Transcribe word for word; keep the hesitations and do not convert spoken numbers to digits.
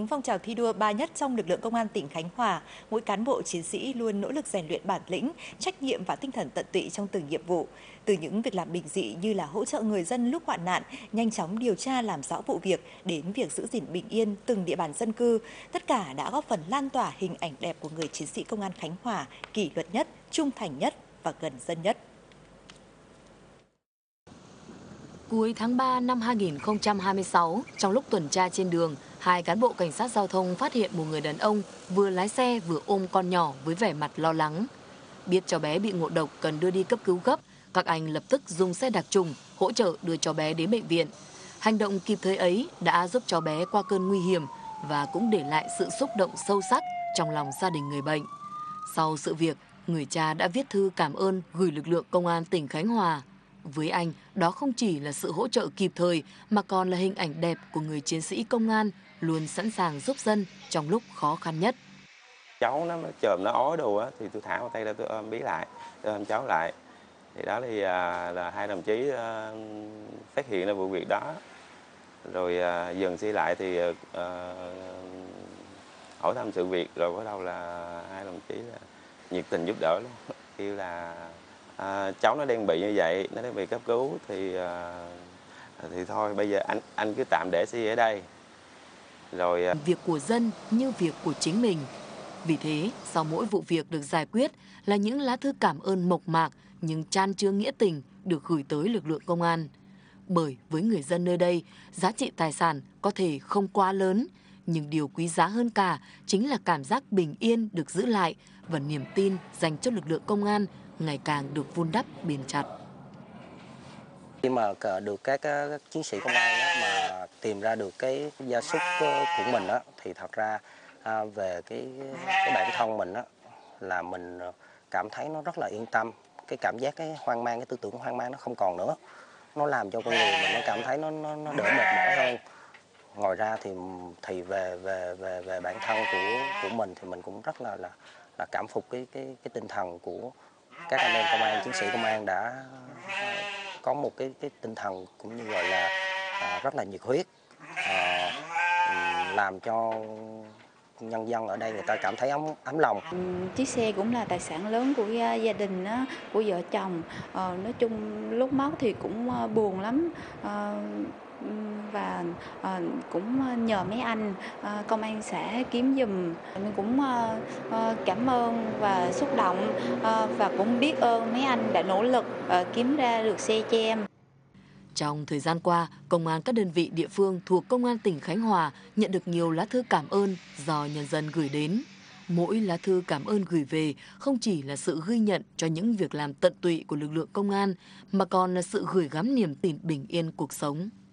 hứng phong trào thi đua ba nhất trong lực lượng công an tỉnh Khánh Hòa, mỗi cán bộ chiến sĩ luôn nỗ lực rèn luyện bản lĩnh, trách nhiệm và tinh thần tận tụy trong từng nhiệm vụ. Từ những việc làm bình dị như là hỗ trợ người dân lúc hoạn nạn, nhanh chóng điều tra làm rõ vụ việc đến việc giữ gìn bình yên từng địa bàn dân cư, tất cả đã góp phần lan tỏa hình ảnh đẹp của người chiến sĩ công an Khánh Hòa, kỷ luật nhất, trung thành nhất và gần dân nhất. Cuối tháng ba năm hai nghìn không trăm hai mươi sáu, trong lúc tuần tra trên đường, hai cán bộ cảnh sát giao thông phát hiện một người đàn ông vừa lái xe vừa ôm con nhỏ với vẻ mặt lo lắng. Biết cháu bé bị ngộ độc cần đưa đi cấp cứu gấp, các anh lập tức dùng xe đặc trùng hỗ trợ đưa cháu bé đến bệnh viện. Hành động kịp thời ấy đã giúp cháu bé qua cơn nguy hiểm và cũng để lại sự xúc động sâu sắc trong lòng gia đình người bệnh. Sau sự việc, người cha đã viết thư cảm ơn gửi lực lượng công an tỉnh Khánh Hòa. Với anh, đó không chỉ là sự hỗ trợ kịp thời mà còn là hình ảnh đẹp của người chiến sĩ công an luôn sẵn sàng giúp dân trong lúc khó khăn nhất. Cháu nó chồm nó ói đồ á, thì tôi thả vào tay ra tôi ôm bé lại, tôi ôm cháu lại. Thì đó thì à, là hai đồng chí à, phát hiện ra vụ việc đó. Rồi à, dừng xe lại thì à, hỏi thăm sự việc, rồi bắt đầu là hai đồng chí là nhiệt tình giúp đỡ luôn. Kêu là à, cháu nó đang bị như vậy, nó đang bị cấp cứu thì à, thì thôi bây giờ anh anh cứ tạm để xe ở đây. Rồi à... việc của dân như việc của chính mình. Vì thế, sau mỗi vụ việc được giải quyết là những lá thư cảm ơn mộc mạc nhưng chan chứa nghĩa tình được gửi tới lực lượng công an. Bởi với người dân nơi đây, giá trị tài sản có thể không quá lớn, nhưng điều quý giá hơn cả chính là cảm giác bình yên được giữ lại và niềm tin dành cho lực lượng công an ngày càng được vun đắp bền chặt. Khi mà được các chiến sĩ công an đó, mà tìm ra được cái gia súc của mình đó, thì thật ra về cái, cái bản thân mình đó, là mình cảm thấy nó rất là yên tâm. Cái cảm giác cái hoang mang, cái tư tưởng hoang mang nó không còn nữa. Nó làm cho con người mình nó cảm thấy nó nó, nó đỡ mệt mỏi hơn. Ngoài ra thì thì về về về về bản thân của của mình thì mình cũng rất là là là cảm phục cái cái cái tinh thần của các anh em công an, chiến sĩ công an đã có một cái cái tinh thần cũng như gọi là à, rất là nhiệt huyết, à, làm cho nhân dân ở đây người ta cảm thấy ấm ấm lòng. Chiếc xe cũng là tài sản lớn của gia đình đó, của vợ chồng. À, nói chung lúc mất thì cũng buồn lắm. À, và à, cũng nhờ mấy anh à, công an xã kiếm giùm. Mình cũng à, à, cảm ơn và xúc động à, và cũng biết ơn mấy anh đã nỗ lực à, kiếm ra được xe cho em. Trong thời gian qua, công an các đơn vị địa phương thuộc Công an tỉnh Khánh Hòa nhận được nhiều lá thư cảm ơn do nhân dân gửi đến. Mỗi lá thư cảm ơn gửi về không chỉ là sự ghi nhận cho những việc làm tận tụy của lực lượng công an, mà còn là sự gửi gắm niềm tin bình yên cuộc sống.